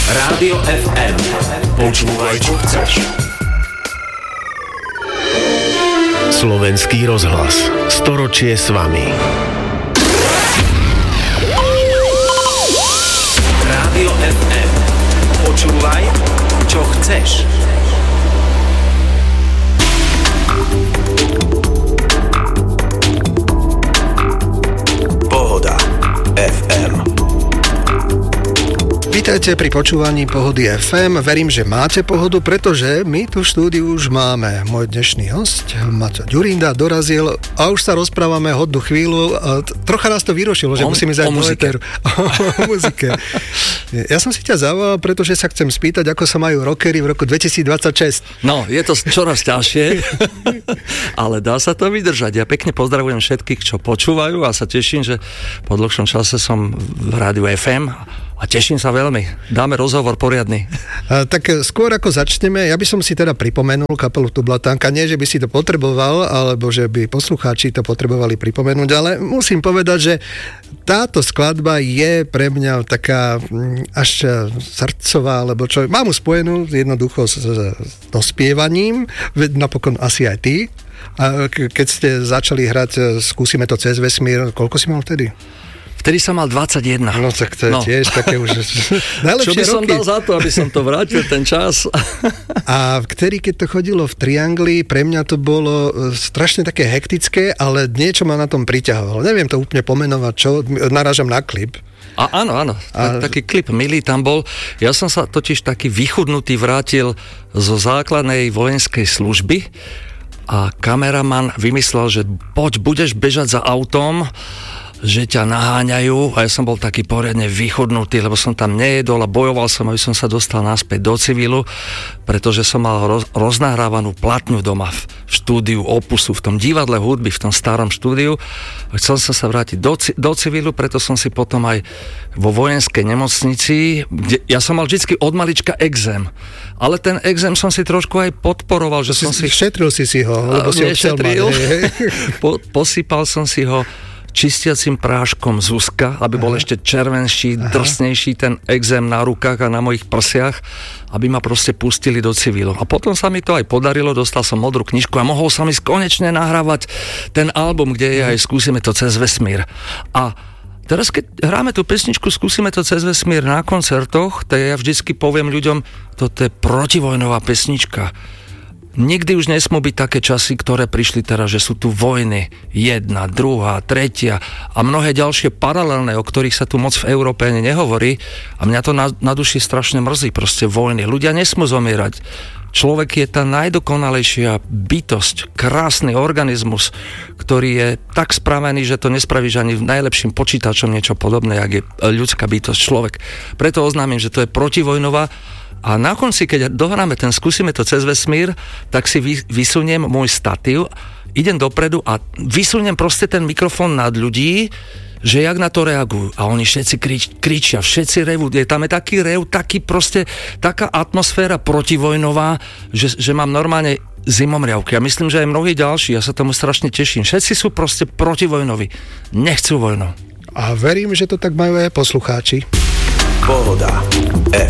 Rádio FM. Počúvaj, čo chceš. Slovenský rozhlas. Storočie s vami. Rádio FM. Počúvaj, čo chceš. Pohoda FM. Vítajte pri počúvaní Pohody FM. Verím, že máte pohodu, pretože my tu v štúdiu už máme môj dnešný host, Maťo Ďurinda, dorazil a už sa rozprávame hodnú chvíľu. Trocha nás to vyrušilo, že musíme ísť o muzike. Ja som si ťa zavolal, pretože sa chcem spýtať, ako sa majú rockery v roku 2026. No, je to čoraz ťažšie, ale dá sa to vydržať. Ja pekne pozdravujem všetkých, čo počúvajú a sa teším, že po dlhšom čase som v rádiu FM a teším sa veľmi. Dáme rozhovor poriadny. Tak skôr ako začneme, ja by som si teda pripomenul kapelu Tublatanka. Nie, že by si to potreboval, alebo že by poslucháči to potrebovali pripomenúť, ale musím povedať, že táto skladba je pre mňa taká až srdcová, lebo čo, mám ju spojenú jednoducho s dospievaním, napokon asi aj ty. A keď ste začali hrať Skúsime to cez vesmír, koľko si mal vtedy? Vtedy som mal 21. No tak to je tiež také už najlepšie roky. Čo by som dal za to, aby som to vrátil, ten čas? A vtedy, keď to chodilo v Triangli, pre mňa to bolo strašne také hektické, ale niečo ma na tom priťahovalo. Neviem to úplne pomenovať, čo, narážam na klip. A áno, taký klip milý tam bol. Ja som sa totiž taký vychudnutý vrátil zo základnej vojenskej služby a kameraman vymyslel, že poď, budeš bežať za autom, že ťa naháňajú a ja som bol taký poriadne vychudnutý, lebo som tam nejedol a bojoval som, aby som sa dostal naspäť do civilu, pretože som mal roznahrávanú platňu doma v štúdiu Opusu, v tom divadle hudby, v tom starom štúdiu. Chcel som sa vrátiť do civilu, preto som si potom aj vo vojenskej nemocnici, kde ja som mal vždycky od malička exém, ale ten exém som si trošku aj podporoval, že som si... Šetril si ho, lebo si ho chcel mať. Posypal som si ho čistiacím práškom Zuzka, aby bol ešte červenší, drsnejší ten exém na rukách a na mojich prsiach, aby ma proste pustili do civilu. A potom sa mi to aj podarilo, dostal som modrú knižku a mohol som ísť konečne nahrávať ten album, kde je aj Skúsime to cez vesmír. A teraz, keď hráme tú pesničku Skúsime to cez vesmír na koncertoch, tak ja vždycky poviem ľuďom, toto je protivojnová pesnička. Nikdy už nesmú byť také časy, ktoré prišli teraz, že sú tu vojny, jedna, druhá, tretia a mnohé ďalšie paralelné, o ktorých sa tu moc v Európe nehovorí a mňa to na duši strašne mrzí, proste vojny. Ľudia nesmú zomierať. Človek je tá najdokonalejšia bytosť, krásny organizmus, ktorý je tak spravený, že to nespravíš ani v najlepším počítačom niečo podobné, jak je ľudská bytosť, človek. Preto oznámim, že to je protivojnová. A na konci, keď dohráme ten Skúsime to cez vesmír, tak si vysuniem môj statív, idem dopredu a vysuniem proste ten mikrofón nad ľudí, že jak na to reagujú. A oni všetci kričia, všetci revú. Tam je taký rev, taký proste, taká atmosféra protivojnová, že mám normálne zimomriavky. A myslím, že aj mnohí ďalší, ja sa tomu strašne teším. Všetci sú proste protivojnoví. Nechcú vojnu. A verím, že to tak majú aj poslucháči. Pohoda